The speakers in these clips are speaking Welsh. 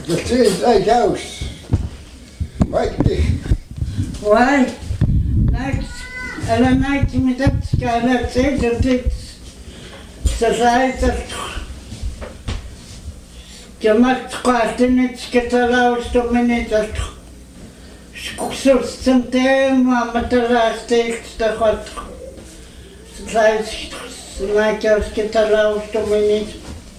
Dat is like house. Mighty. Why? Night. And a night me dat skala said that it's society. Gemacht kwasten het sketalaus to minutes. Skus somtem amatelaste stahat. Society like sketalaus to minutes.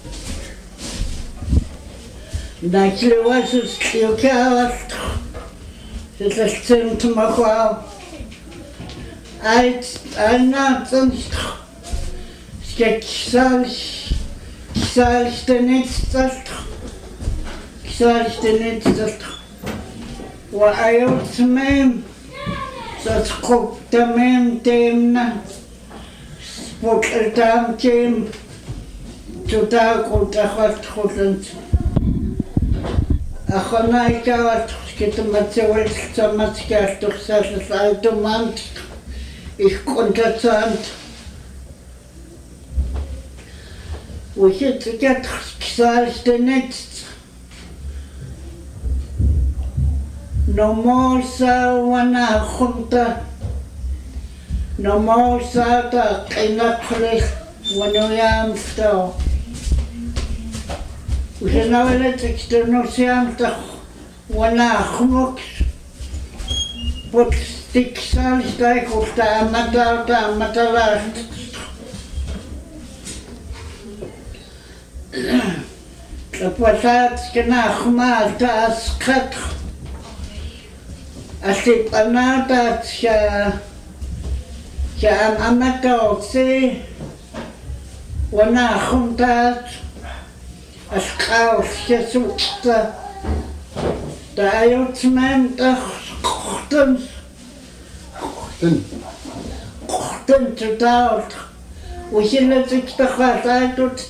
Daquele osso que eu quero, se está sendo uma qual, ai não, se que sabes te net o ai o mesmo, só se cop também tem na, porque tam tem, tu tá com a quatro Achana I gael gyda material tomatig durchsatz automant ich kontatant we het get kisals de next no more sa wana khumta no more sa ta inakhrih wano yam sto we nou het externosiam toch wana khmoks pot stiksal stai kosta matala la poisat skena khmal ta skhat asip anata cha amato se wana khumtat Aschaus gesucht da Jutzmann doch kochten zu dort. We zullen zich toch wat uit